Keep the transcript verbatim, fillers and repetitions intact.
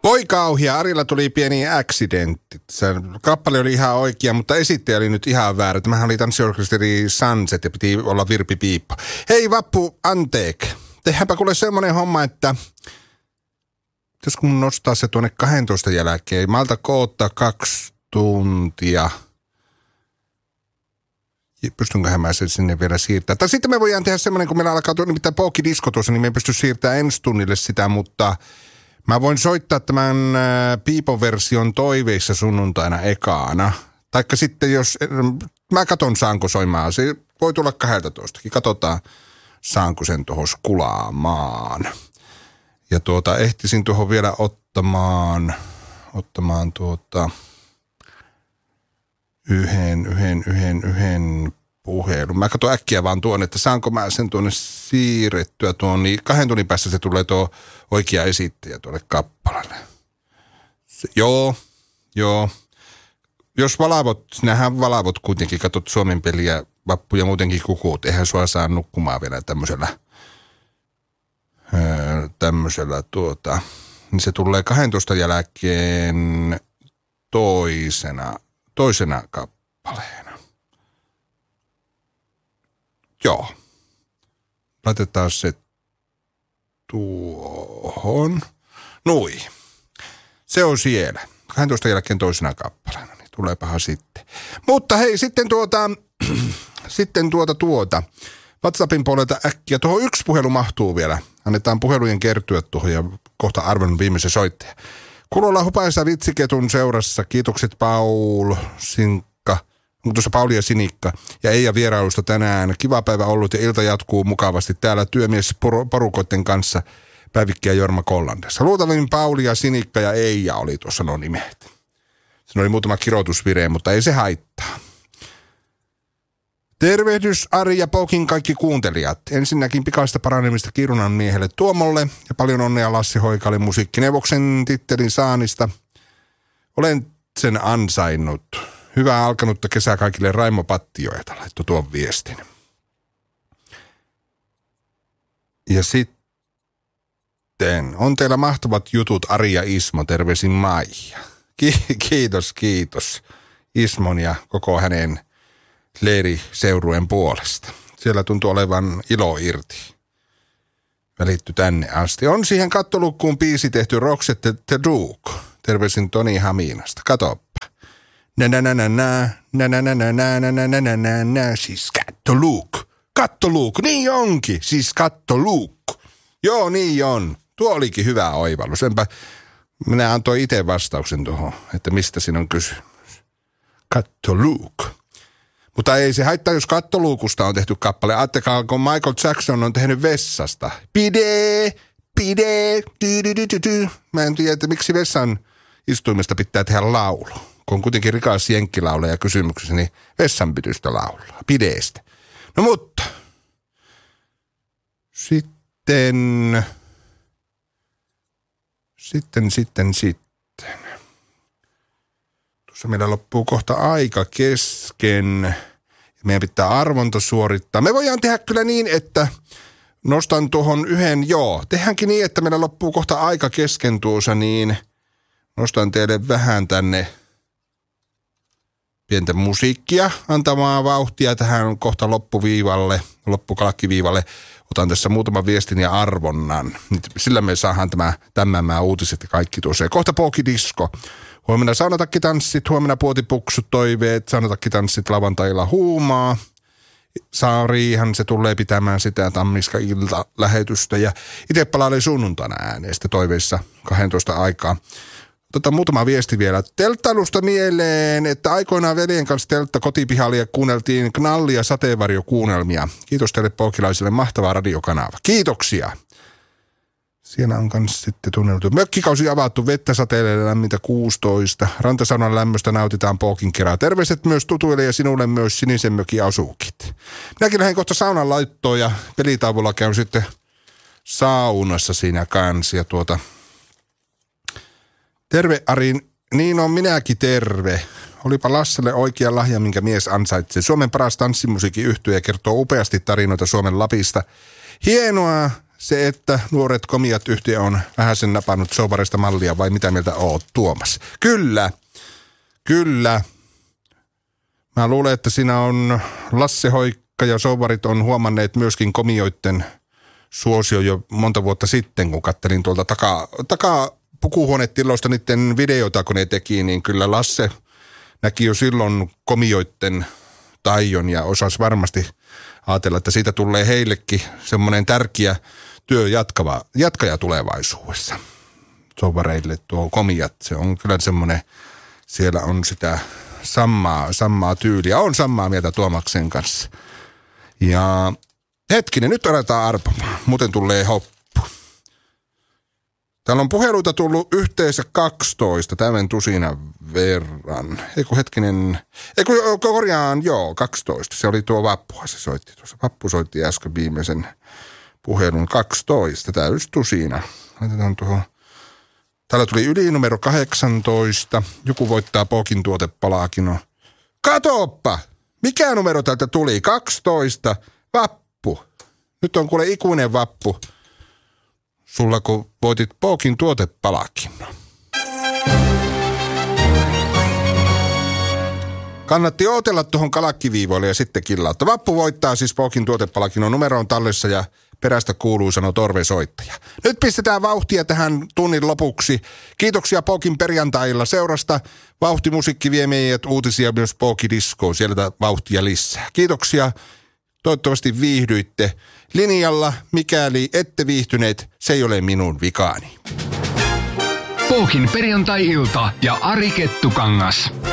Voi kauhia, Arilla tuli pieni accidentti. Se kappale oli ihan oikea, mutta esittäjä oli nyt ihan väärä. Tämähän oli tanssiorkesteri Sunset ja piti olla Virpi Piippa. Hei Vappu, anteek. Tehdäänpä kuule semmoinen homma, että jos kun nostaa se tuonne kahdentoista jälkeen, malta koottaa kaksi tuntia. Pystynköhän mä sen sinne vielä siirtämään. Tai sitten me voidaan tehdä semmoinen, kun meillä alkaa tuonne mitään Pookki-disko tuossa, niin me ei pysty siirtämään ensi tunnille sitä, mutta mä voin soittaa tämän Piipon version toiveissa sunnuntaina ekaana. Taikka sitten jos, mä katon saanko soimaan, se voi tulla kaksitoistakin. Katsotaan, saanko sen tuohon skulaamaan. Ja tuota, ehtisin tuohon vielä ottamaan, ottamaan tuota, yhden, yhden, yhden, yhden puhelun. Mä katson äkkiä vaan tuon, että saanko mä sen tuonne siirrettyä tuon, niin kahden tunnin päässä se tulee tuo oikea esittäjä tuolle kappaleelle. Se, joo, joo. Jos valavot, sinähän valavot kuitenkin, katsot Suomen peliä, Vappu ja muutenkin kukuut, eihän sua saa nukkumaan vielä tämmöisellä, öö, tämmöisellä tuota, niin se tulee kahdentoista jälkeen toisena, toisena kappaleena. Joo. Laitetaan se tuohon. Nui. Se on siellä. kahdentoista jälkeen toisena kappaleena, niin tuleepahan sitten. Mutta hei, sitten tuota, sitten tuota tuota. WhatsAppin puolelta äkkiä. Tuohon yksi puhelu mahtuu vielä. Annetaan puhelujen kertyä tuohon ja kohta arvon viimeisen soittaja. Kulolla hupaisa vitsiketun seurassa. Kiitokset Paul, Sinkka, onko tuossa Pauli ja Sinikka ja Eija vierailusta tänään. Kiva päivä ollut ja ilta jatkuu mukavasti täällä työmiesporukoiden kanssa. Päivikki ja Jorma Kollandessa. Luultavimmin Pauli ja Sinikka ja Eija oli tuossa nuo nimet. Siinä oli muutama kirjoitusvireen, mutta ei se haittaa. Tervehdys Ari ja Pokin kaikki kuuntelijat. Ensinnäkin pikaista paranemista Kirunan miehelle Tuomolle ja paljon onnea Lassi Hoikalle musiikkineuvoksen tittelin saanista. Olen sen ansainnut. Hyvää alkanutta kesää kaikille Raimo Pattioilta, laittoi tuon viestin. Ja sitten on teillä mahtavat jutut Ari ja Ismo, terveisin Maija. Ki- kiitos, kiitos Ismon ja koko hänen leiriseurueen puolesta. Siellä tuntuu olevan ilo irti. Välitty tänne asti. On siihen kattolukkuun biisi tehty Roxette the Duke. Terveisin Toni Haminasta. Katoppa. Nä nä nä nä nä nä nä nä nä nä nä nä nä nä nä siis kattoluuk. Kattoluuk, niin onkin. Siis kattoluuk. Joo, niin on. Tuo olikin hyvä oivallus. Enpä minä antoin itse vastauksen tuohon, että mistä siinä on kysymys. Kattoluuk. Mutta ei se haittaa, jos kattoluukusta on tehty kappale. Ajattelekaa, kun Michael Jackson on tehnyt vessasta. Pide, pide, dy, dy, dy, dy, dy. Mä en tiedä, että miksi vessan istuimesta pitää tehdä laulu. Kun on kuitenkin rikas jenkkilauleja kysymyksessä, niin vessanpytystä laulaa. Pideestä. No mutta. Sitten. Sitten, sitten, sitten. Tuossa meillä loppuu kohta aika kesken. Meidän pitää arvonta suorittaa. Me voidaan tehdä kyllä niin, että nostan tuohon yhden, joo. Tehdäänkin niin, että meillä loppuu kohta aika kesken tuossa, niin nostan teille vähän tänne pientä musiikkia antamaan vauhtia tähän kohta loppuviivalle, loppukalkkiviivalle. Otan tässä muutaman viestin ja arvonnan. Sillä me saadaan tämä tämänmää uutiset ja kaikki tuossa. Kohta Pookki-disko. Huomenna saunatakkitanssit, huomenna puotipuksut, toiveet, saunatakkitanssit, lavantailla huumaa. Saariihan se tulee pitämään sitä Tammiska-ilta-lähetystä ja itse palailen sunnuntaina äänestä toiveissa kahdentoista aikaa. Otetaan muutama viesti vielä. Telttailusta mieleen, että aikoinaan veljen kanssa teltta kotipihalle kuunneltiin knalli- ja sateenvarjokuunnelmia. Kiitos teille pookilaisille, mahtavaa radiokanava. Kiitoksia. Siellä on myös sitten tunneltu. Mökkikausi avattu, vettä sateelle lämmintä kuusitoista. Rantasaunan lämmöstä nautitaan Pookin kerää. Terveiset myös tutuille ja sinulle myös sinisen mökin asukit. Minäkin lähden kohta saunan laittoon ja pelitauvulla käyn sitten saunassa siinä kanssa. Ja tuota, terve Arin, niin on minäkin terve. Olipa Lasselle oikea lahja, minkä mies ansaitsee. Suomen paras tanssimusiikin yhtye kertoo upeasti tarinoita Suomen Lapista. Hienoa se, että nuoret komiat yhtiö on vähän sen napannut Showbarista mallia, vai mitä mieltä oot, Tuomas? Kyllä, kyllä. Mä luulen, että siinä on Lasse Hoikka ja Showbarit on huomanneet myöskin komioiden suosio jo monta vuotta sitten, kun kattelin tuolta takaa, takaa pukuhuonetiloista niiden videoita, kun ne teki, niin kyllä Lasse näki jo silloin komioiden taion ja osasi varmasti ajatella, että siitä tulee heillekin semmoinen tärkeä työ jatkava, jatkaja tulevaisuudessa. Showbareille tuo komiat, se on kyllä semmoinen, siellä on sitä samaa, samaa tyyliä. On samaa mieltä Tuomaksen kanssa. Ja hetkinen, nyt aletaan arpomaan. Muuten tulee hoppu. Täällä on puheluita tullut yhteensä kaksitoista, tämän tusina verran. Eiku hetkinen, eiku korjaan, joo, kaksitoista. Se oli tuo Vappuha, se soitti tuossa. Vappu soitti äsken viimeisen puhelun kaksitoista, täys tusina. Laitetaan tuohon. Täällä tuli yli numero kahdeksantoista. Joku voittaa Pookin tuotepalaakin. Katoppa! Mikä numero täältä tuli? kaksitoista. Vappu. Nyt on kuule ikuinen vappu. Sulla kun voitit Pookin tuotepalaakin. Kannatti ootella tuohon kalakkiviivoille ja sitten killautta. Vappu voittaa siis Pookin tuotepalaakin. Numero on tallessa ja perästä kuuluu, sanoo Torve-soittaja. Nyt pistetään vauhtia tähän tunnin lopuksi. Kiitoksia Pookin perjantailla seurasta. Vauhtimusiikki vie meidät uutisia myös Pooki-diskoon. Sieltä vauhtia lisää. Kiitoksia. Toivottavasti viihdyitte linjalla. Mikäli ette viihtyneet, se ei ole minun vikaani. Pookin perjantai-ilta ja Ari Kettukangas.